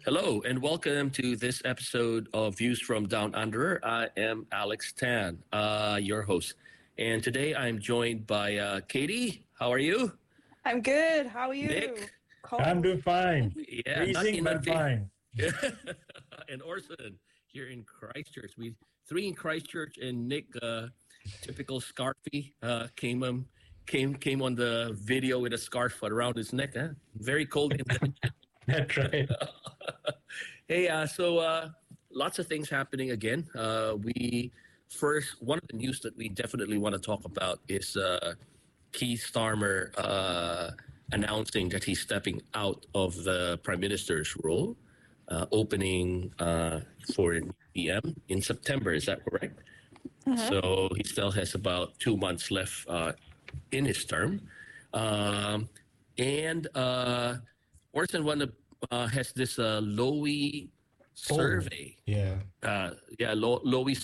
Hello and welcome to this episode of Views from Down Under. I am Alex Tan, your host. And today I'm joined by Katie. How are you? I'm good. How are you? Nick? I'm Cold. doing fine. Yeah, not Freezing, but inundated. fine. And Orson here in Christchurch. We three in Christchurch and Nick, typical scarfy, came on the video with a scarf around his neck. Huh? Very cold in the That's right. Hey, lots of things happening again. One of the news that we definitely want to talk about is Keith Starmer announcing that he's stepping out of the prime minister's role, opening for an PM in September. Is that correct? So he still has about 2 months left in his term. And Orson has this Lowy survey. Yeah. Lowy